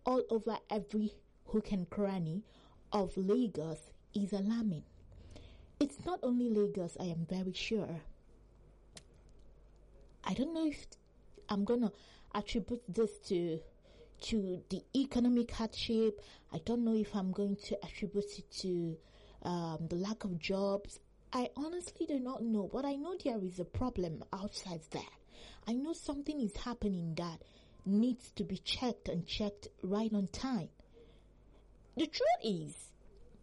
all over every hook and cranny of Lagos is alarming. It's not only Lagos, I am very sure. I don't know if I'm gonna attribute this to the economic hardship. I don't know if I'm going to attribute it to the lack of jobs. I honestly do not know, but I know there is a problem outside there. I know something is happening that needs to be checked and checked right on time. The truth is,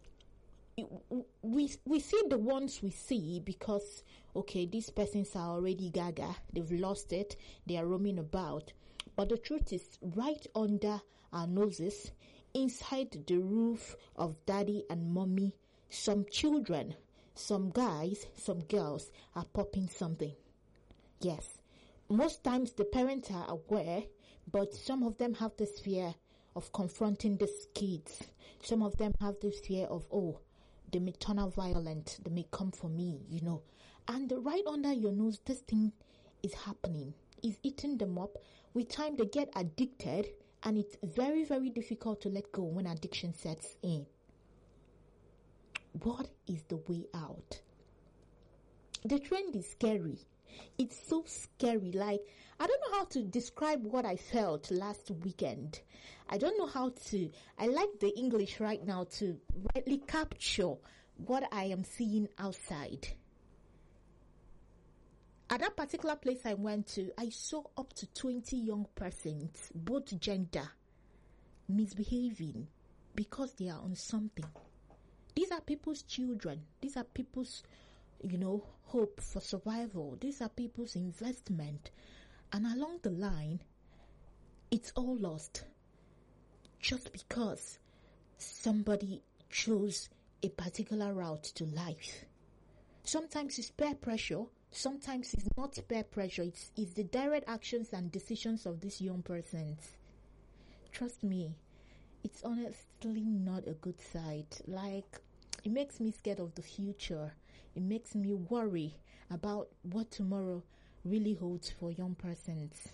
we see the ones we see because, okay, these persons are already gaga, they've lost it, they are roaming about. But the truth is, right under our noses, inside the roof of daddy and mommy, some children, some guys, some girls are popping something. Yes, most times the parents are aware, but some of them have this fear of confronting these kids. Some of them have this fear of, they may turn out violent, they may come for me, And right under your nose, this thing is happening, is eating them up. With time, they get addicted, and it's very, very difficult to let go when addiction sets in. What is the way out? The trend is scary. It's so scary. Like, I don't know how to describe what I felt last weekend. I don't know how to, I like the English right now to rightly capture what I am seeing outside. At that particular place I went to, I saw up to 20 young persons, both gender, misbehaving because they are on something. These are people's children. These are people's hope for survival. These are people's investment. And along the line, it's all lost. Just because somebody chose a particular route to life. Sometimes it's peer pressure. Sometimes it's not peer pressure. It's the direct actions and decisions of these young persons. Trust me, it's honestly not a good sight. Like, it makes me scared of the future. It makes me worry about what tomorrow really holds for young persons.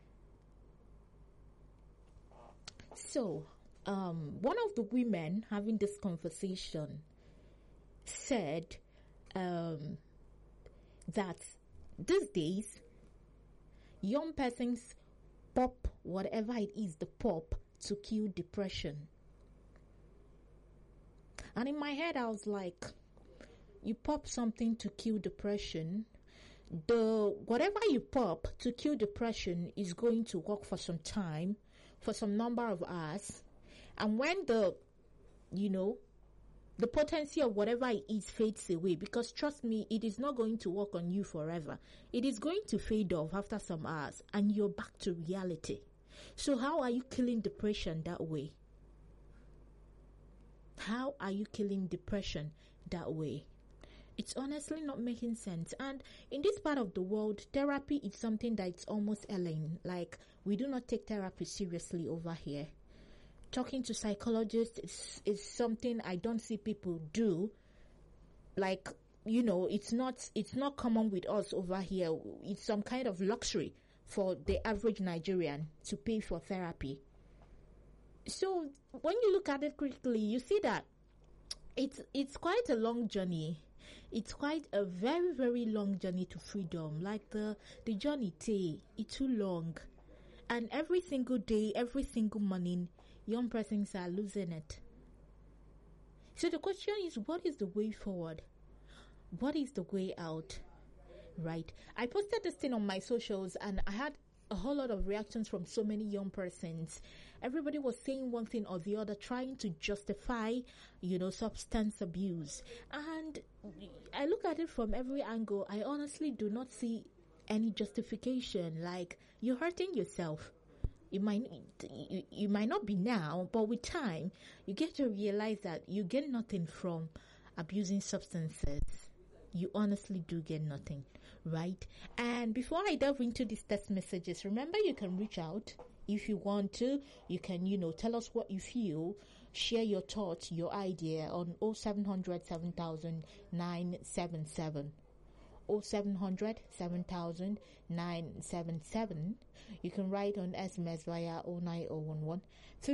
So, one of the women having this conversation said that these days, young persons pop whatever it is, the pop, to kill depression. And in my head, I was like, you pop something to kill depression. Whatever you pop to kill depression is going to work for some time, for some number of hours. And when the potency of whatever it is fades away, because trust me, it is not going to work on you forever. It is going to fade off after some hours and you're back to reality. So how are you killing depression that way? How are you killing depression that way? It's honestly not making sense. And in this part of the world, therapy is something that's almost alien. Like, we do not take therapy seriously over here. Talking to psychologists is something I don't see people do. Like, it's not common with us over here. It's some kind of luxury for the average Nigerian to pay for therapy. So when you look at it critically, you see that it's quite a long journey. It's quite a very, very long journey to freedom. Like the journey it's too long. And every single day, every single morning, young persons are losing it. So the question is, what is the way forward? What is the way out? Right? I posted this thing on my socials and I had a whole lot of reactions from so many young persons. Everybody was saying one thing or the other, trying to justify, substance abuse. And I look at it from every angle. I honestly do not see any justification. Like, you're hurting yourself. You might not be now, but with time, you get to realize that you get nothing from abusing substances. You honestly do get nothing, right? And before I delve into these text messages, remember you can reach out if you want to. You can, tell us what you feel, share your thoughts, your idea on 0700 7000 977. 0700 7000 977. You can write on SMS via 09011